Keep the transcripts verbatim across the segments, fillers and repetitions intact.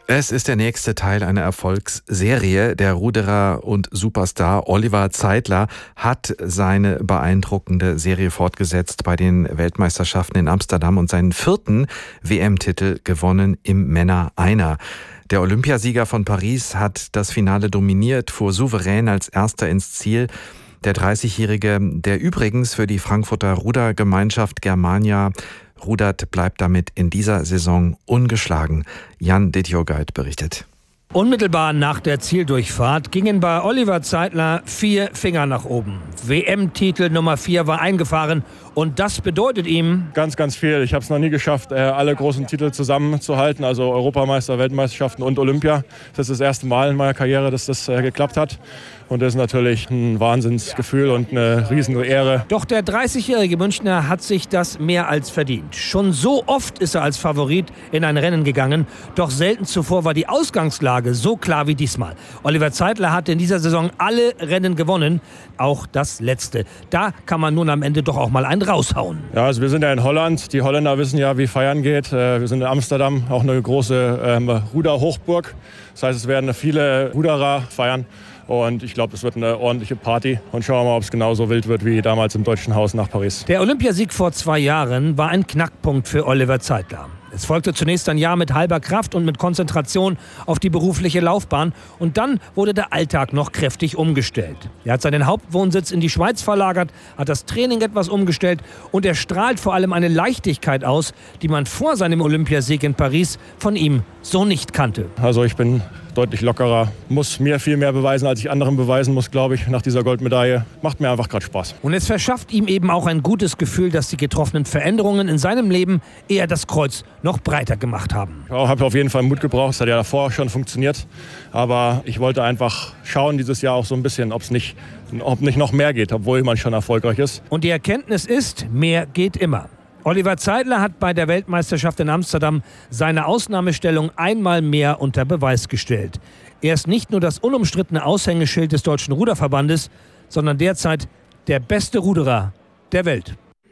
Es ist der nächste Teil einer Erfolgsserie. Der Ruderer und Superstar Oliver Zeitler hat seine beeindruckende Serie fortgesetzt bei den Weltmeisterschaften in Amsterdam und seinen vierten W M-Titel gewonnen im Männer-Einer. Der Olympiasieger von Paris hat das Finale dominiert, fuhr souverän als Erster ins Ziel. Der dreißigjährige, der übrigens für die Frankfurter Rudergemeinschaft Germania rudert, bleibt damit in dieser Saison ungeschlagen. Jan Dittjogait berichtet. Unmittelbar nach der Zieldurchfahrt gingen bei Oliver Zeitler vier Finger nach oben. W M-Titel Nummer vier war eingefahren und das bedeutet ihm ganz, ganz viel. Ich habe es noch nie geschafft, alle großen Titel zusammenzuhalten, also Europameister, Weltmeisterschaften und Olympia. Das ist das erste Mal in meiner Karriere, dass das geklappt hat. Und das ist natürlich ein Wahnsinnsgefühl und eine riesen Ehre. Doch der dreißigjährige Münchner hat sich das mehr als verdient. Schon so oft ist er als Favorit in ein Rennen gegangen. Doch selten zuvor war die Ausgangslage so klar wie diesmal. Oliver Zeitler hat in dieser Saison alle Rennen gewonnen, auch das letzte. Da kann man nun am Ende doch auch mal einen raushauen. Ja, also wir sind ja in Holland. Die Holländer wissen ja, wie feiern geht. Wir sind in Amsterdam, auch eine große ähm, Ruderhochburg. Das heißt, es werden viele Ruderer feiern. Und ich glaube, es wird eine ordentliche Party. Und schauen wir mal, ob es genauso wild wird wie damals im Deutschen Haus nach Paris. Der Olympiasieg vor zwei Jahren war ein Knackpunkt für Oliver Zeitler. Es folgte zunächst ein Jahr mit halber Kraft und mit Konzentration auf die berufliche Laufbahn. Und dann wurde der Alltag noch kräftig umgestellt. Er hat seinen Hauptwohnsitz in die Schweiz verlagert, hat das Training etwas umgestellt und er strahlt vor allem eine Leichtigkeit aus, die man vor seinem Olympiasieg in Paris von ihm so nicht kannte. Also ich bin deutlich lockerer, muss mir viel mehr beweisen, als ich anderen beweisen muss, glaube ich, nach dieser Goldmedaille. Macht mir einfach gerade Spaß. Und es verschafft ihm eben auch ein gutes Gefühl, dass die getroffenen Veränderungen in seinem Leben eher das Kreuz noch breiter gemacht haben. Ich habe auf jeden Fall Mut gebraucht, das hat ja davor schon funktioniert. Aber ich wollte einfach schauen dieses Jahr auch so ein bisschen, ob's nicht, ob nicht noch mehr geht, obwohl man schon erfolgreich ist. Und die Erkenntnis ist, mehr geht immer. Oliver Zeitler hat bei der Weltmeisterschaft in Amsterdam seine Ausnahmestellung einmal mehr unter Beweis gestellt. Er ist nicht nur das unumstrittene Aushängeschild des Deutschen Ruderverbandes, sondern derzeit der beste Ruderer der Welt.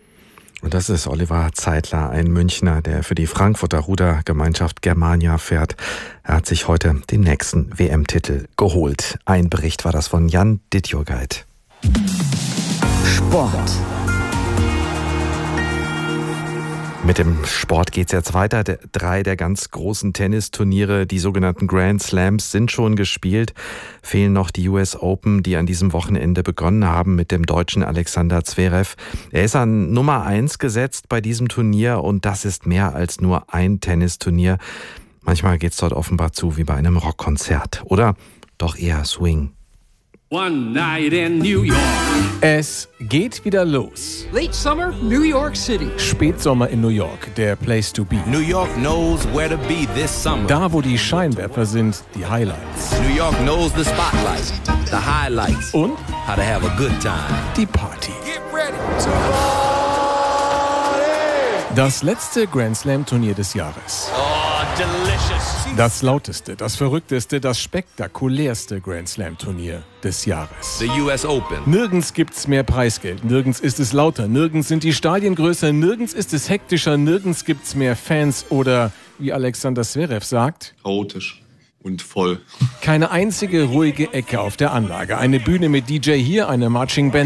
Und das ist Oliver Zeitler, ein Münchner, der für die Frankfurter Rudergemeinschaft Germania fährt. Er hat sich heute den nächsten W M-Titel geholt. Ein Bericht war das von Jan Dittjogait. Sport. Mit dem Sport geht's jetzt weiter. Der, drei der ganz großen Tennisturniere, die sogenannten Grand Slams, sind schon gespielt. Fehlen noch die U S Open, die an diesem Wochenende begonnen haben mit dem Deutschen Alexander Zverev. Er ist an Nummer eins gesetzt bei diesem Turnier und das ist mehr als nur ein Tennisturnier. Manchmal geht's dort offenbar zu wie bei einem Rockkonzert. Oder doch eher Swing. One night in New York. Es geht wieder los. Late summer, New York City. Spätsommer in New York, der Place to be. New York knows where to be this summer. Da, wo die Scheinwerfer sind, die Highlights. New York knows the spotlight, the highlights. Und how to have a good time. Die Party. Get ready to party. Das letzte Grand Slam Turnier des Jahres. Oh, delicious. Das lauteste, das verrückteste, das spektakulärste Grand Slam Turnier des Jahres. The U S Open. Nirgends gibt's mehr Preisgeld, nirgends ist es lauter, nirgends sind die Stadien größer, nirgends ist es hektischer, nirgends gibt's mehr Fans oder, wie Alexander Zverev sagt, chaotisch und voll. Keine einzige ruhige Ecke auf der Anlage. Eine Bühne mit D J hier, eine Marching Band